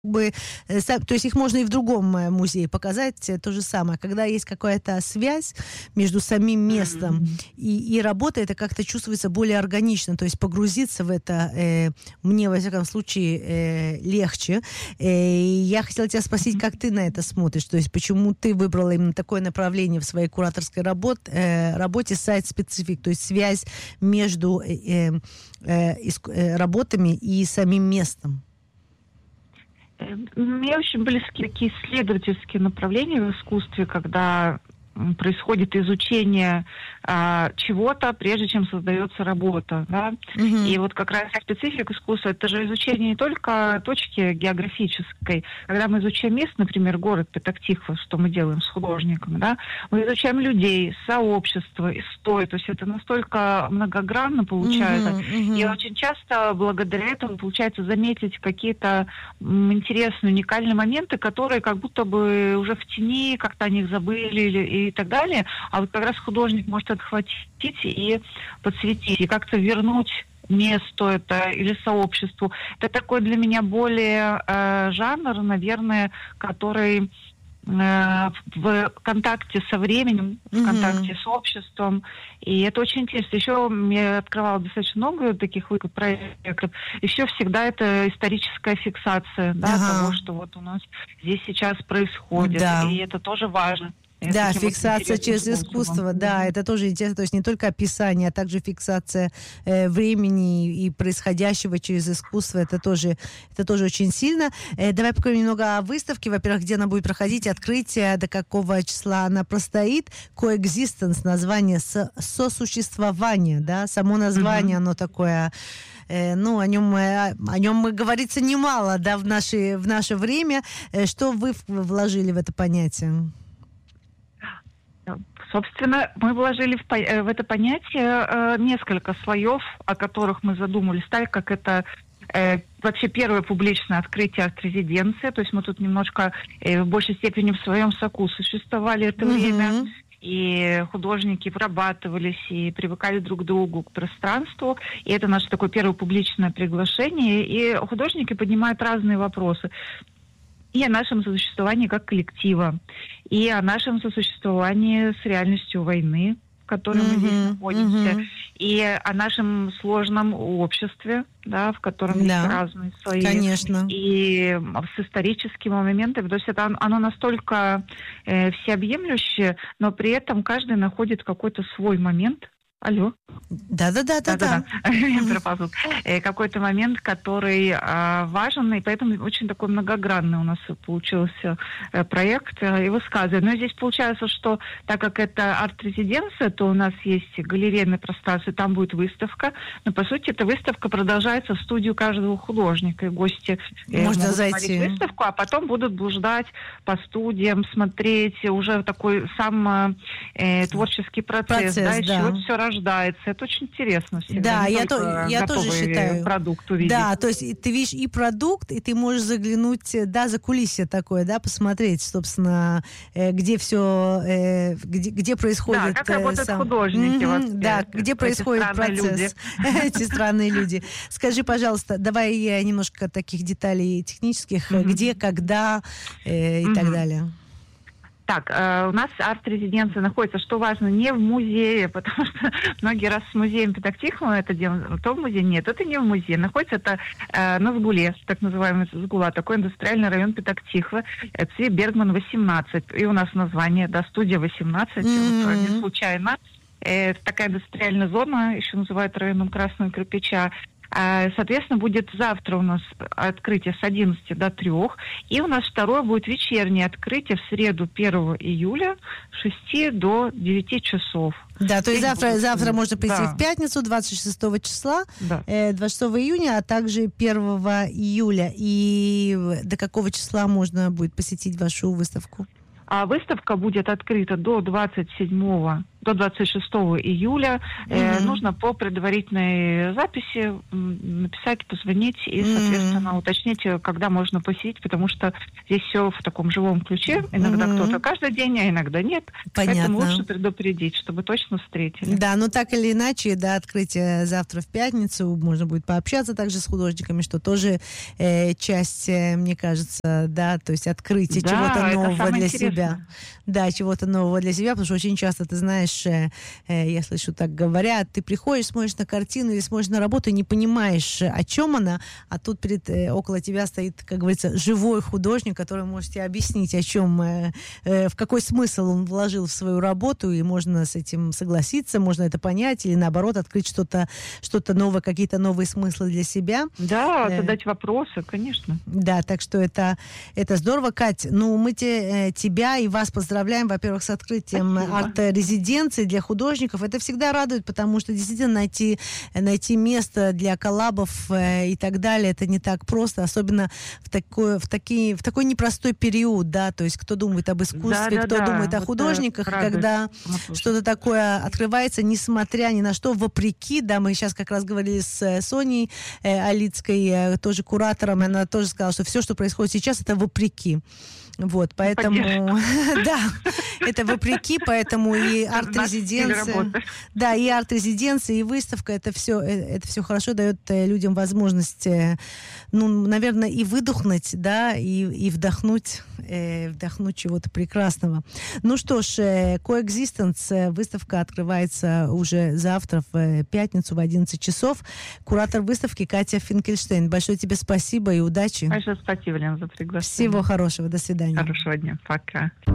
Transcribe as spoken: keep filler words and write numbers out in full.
бы, то есть их можно и в другом музее показать, то же самое. Когда есть какая-то связь между самим местом mm-hmm. и, и работой, это как-то чувствуется более органично, то есть погрузиться в это э, мне, во всяком случае, э, легче. Э, я хотела тебя спросить, как ты на это смотришь, то есть почему ты выбрала именно такое направление в своей кураторской работ, э, работе сайт-специфик, то есть связь между э, э, э, работами и самим местом? Мне очень близки такие исследовательские направления в искусстве, когда происходит изучение а, чего-то, прежде чем создается работа. Да? Mm-hmm. И вот как раз специфика искусства — это же изучение не только точки географической. Когда мы изучаем место, например, город Петах-Тиква, что мы делаем с художником, да? Мы изучаем людей, сообщество, историю. То есть это настолько многогранно получается. Mm-hmm. Mm-hmm. И очень часто благодаря этому получается заметить какие-то м, интересные, уникальные моменты, которые как будто бы уже в тени, как-то о них забыли или и так далее, а вот как раз художник может отхватить и подсветить, и как-то вернуть месту это или сообществу. Это такой для меня более э, жанр, наверное, который э, в контакте со временем, в контакте mm-hmm. с обществом, и это очень интересно. Еще я открывала достаточно много таких проектов. Еще всегда это историческая фиксация, да, ага. того, что вот у нас здесь сейчас происходит, да. И это тоже важно. Да, фиксация через искусство, да, это тоже интересно, то есть не только описание, а также фиксация э, времени и происходящего через искусство, это тоже, это тоже очень сильно. Э, давай поговорим немного о выставке, во-первых, где она будет проходить, открытие, до какого числа она простоит, coexistence, название, со- сосуществование, да, само название, mm-hmm. оно такое... Ну, о нем, о нем говорится немало, да, в наше, в наше время. Что вы вложили в это понятие? Собственно, мы вложили в, в это понятие э, несколько слоев, о которых мы задумались, так как это э, вообще первое публичное открытие арт-резиденции, то есть мы тут немножко э, в большей степени в своем соку существовали это mm-hmm. время, и художники вырабатывались и привыкали друг к другу, к пространству, и это наше такое первое публичное приглашение, и художники поднимают разные вопросы. И о нашем сосуществовании как коллектива, и о нашем сосуществовании с реальностью войны, в которой mm-hmm. мы здесь находимся, mm-hmm. и о нашем сложном обществе, да, в котором да. есть разные слои. Конечно. И с историческими моментами. То есть это оно настолько э, всеобъемлющее, но при этом каждый находит какой-то свой момент. Алло. Да-да-да-да-да. Какой-то момент, который а, важен, и поэтому очень такой многогранный у нас получился а, проект а, и высказывание. Но здесь получается, что так как это арт-резиденция, то у нас есть галерейное пространство, там будет выставка, но по сути эта выставка продолжается в студию каждого художника, и гости э, Можно могут зайти. смотреть выставку, а потом будут блуждать по студиям, смотреть уже такой сам э, творческий процесс, процесс да, из да. чего все рождается. Это очень интересно всегда. Да, я, то, я тоже считаю. Продукт увидеть. Да, то есть ты видишь и продукт, и ты можешь заглянуть, да, за кулисье такое, да, посмотреть, собственно, где все, где, где происходит... Да, как работают сам... художники. Mm-hmm, вот, да, где происходит процесс. Эти странные люди. Скажи, пожалуйста, давай немножко таких деталей технических, mm-hmm. где, когда э, и mm-hmm. так далее. Так, э, у нас арт-резиденция находится, что важно, не в музее, потому что многие раз с музеем Петах-Тиква это делают, то в музее нет, это не в музее. Находится это э, на Сгуле, так называемый Сгула, такой индустриальный район Петах-Тиква, это Бергман восемнадцать, и у нас название, да, студия восемнадцать, mm-hmm. вот, не случайно. Это такая индустриальная зона, еще называют районом Красного кирпича. Соответственно, будет завтра у нас открытие с одиннадцати до трёх, и у нас второе будет вечернее открытие в среду первого июля с шести до девяти часов. Да, то есть завтра, завтра можно прийти да. в пятницу, двадцать шестого числа, да. э, двадцать шестого июня, а также первого июля. И до какого числа можно будет посетить вашу выставку? А выставка будет открыта до двадцать седьмого до двадцать шестого июля. Mm-hmm. Нужно по предварительной записи написать, позвонить и, соответственно, mm-hmm. уточнить, когда можно посетить, потому что здесь все в таком живом ключе. Иногда mm-hmm. кто-то каждый день, а иногда нет. Понятно. Поэтому лучше предупредить, чтобы точно встретили. Да, но так или иначе, до открытия завтра в пятницу можно будет пообщаться также с художниками, что тоже э, часть, э, мне кажется, да, то есть открытие да, чего-то нового для интересное. себя. Да, чего-то нового для себя, потому что очень часто, ты знаешь, э, э, я слышу, так говорят, ты приходишь, смотришь на картину или смотришь на работу и не понимаешь, о чем она, а тут перед, э, около тебя стоит, как говорится, живой художник, который может тебе объяснить, о чем, э, э, в какой смысл он вложил в свою работу, и можно с этим согласиться, можно это понять, или наоборот, открыть что-то, что-то новое, какие-то новые смыслы для себя. Да, э, задать вопросы, конечно. Да, так что это, это здорово. Кать, ну мы те, э, тебя и вас поздравляем, во-первых, с открытием арт-резиденции для художников. Это всегда радует, потому что действительно найти, найти место для коллабов э, и так далее, это не так просто, особенно в такой, в такие, в такой непростой период, да, то есть кто думает об искусстве, да, кто да, думает да. о художниках, вот когда что-то такое открывается, несмотря ни на что, вопреки, да, мы сейчас как раз говорили с Соней э, Алицкой, э, тоже куратором, она тоже сказала, что все, что происходит сейчас, это вопреки. Вот, поэтому, да, это вопреки, поэтому и арт-резиденция, да, и арт-резиденция, и выставка, это все, это все хорошо дает людям возможность, ну, наверное, и выдохнуть, да, и, и вдохнуть, э, вдохнуть чего-то прекрасного. Ну что ж, Coexistence, выставка открывается уже завтра в пятницу в одиннадцать часов. Куратор выставки Катя Финкельштейн. Большое тебе спасибо и удачи. Большое спасибо, Лена, за приглашение. Всего хорошего, до свидания. Хорошего дня, пока.